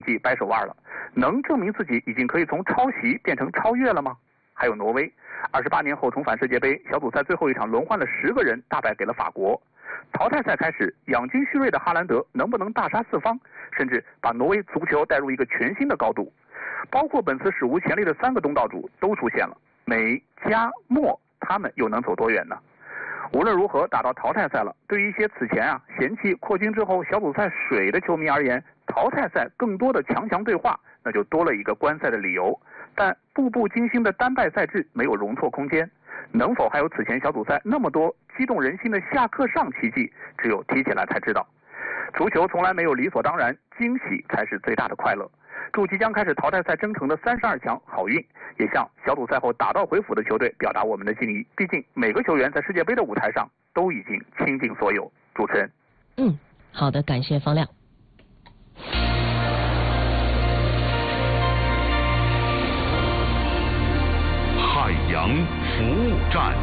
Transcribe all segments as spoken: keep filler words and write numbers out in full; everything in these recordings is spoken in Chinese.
即掰手腕了，能证明自己已经可以从抄袭变成超越了吗？还有挪威，二十八年后重返世界杯，小组赛最后一场轮换了十个人，大败给了法国。淘汰赛开始，养精蓄锐的哈兰德能不能大杀四方，甚至把挪威足球带入一个全新的高度？包括本次史无前例的三个东道主都出现了，美、加、墨，他们又能走多远呢？无论如何，打到淘汰赛了，对于一些此前啊嫌弃扩军之后小组赛水的球迷而言，淘汰赛更多的强强对话，那就多了一个观赛的理由。但步步惊心的单败赛制没有容错空间，能否还有此前小组赛那么多激动人心的下课上奇迹，只有踢起来才知道。足球从来没有理所当然，惊喜才是最大的快乐。祝即将开始淘汰赛征程的三十二强好运，也向小组赛后打道回府的球队表达我们的敬意。毕竟每个球员在世界杯的舞台上都已经倾尽所有。主持人， 嗯，好的，感谢方亮。 海洋服务站。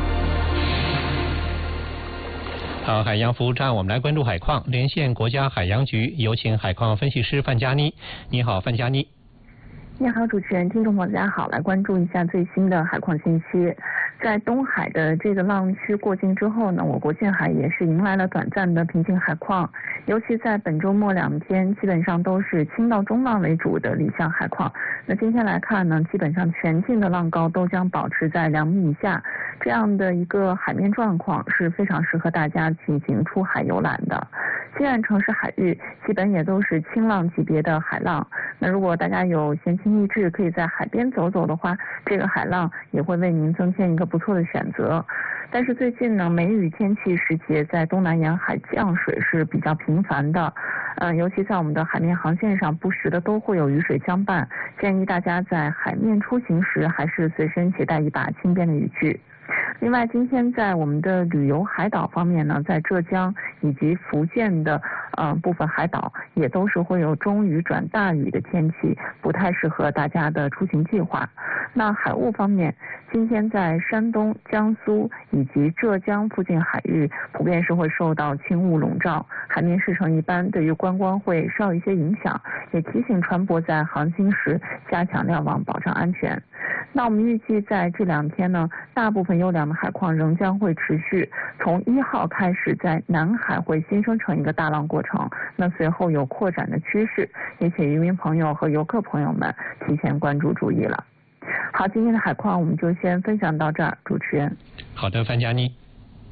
好，海洋服务站，我们来关注海况。连线国家海洋局，有请海况分析师范佳妮。你好，范佳妮。 你好，主持人，听众朋友大家好，来关注一下最新的海况信息。在东海的这个浪区过境之后呢，我国近海也是迎来了短暂的平静海况，尤其在本周末两天，基本上都是轻到中浪为主的理想海况。那今天来看呢，基本上全境的浪高都将保持在两米以下，这样的一个海面状况是非常适合大家进行出海游览的。西岸城市海域基本也都是轻浪级别的海浪，那如果大家有闲情逸致可以在海边走走的话，这个海浪也会为您增添一个不错的选择。但是最近呢，梅雨天气时节，在东南沿海降水是比较频繁的，呃，尤其在我们的海面航线上，不时的都会有雨水相伴，建议大家在海面出行时还是随身携带一把轻便的雨具。另外，今天在我们的旅游海岛方面呢，在浙江以及福建的呃部分海岛也都是会有中雨转大雨的天气，不太适合大家的出行计划。那海雾方面，今天在山东、江苏以及浙江附近海域，普遍是会受到轻雾笼罩，海面视程一般，对于观光会稍有一些影响，也提醒船舶在航行时加强瞭望，保障安全。那我们预计在这两天呢，大部分优良的海况仍将会持续，从一号开始，在南海会新生成一个大浪过程，那随后有扩展的趋势，也请渔民朋友和游客朋友们提前关注注意了。好，今天的海况我们就先分享到这儿，主持人。 好的，范佳妮。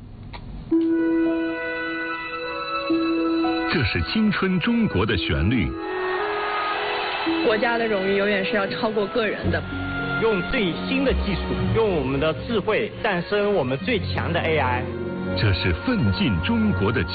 这是青春中国的旋律。 国家的荣誉永远是要超过个人的。 用最新的技术，用我们的智慧诞生我们最强的 A I。 这是奋进中国的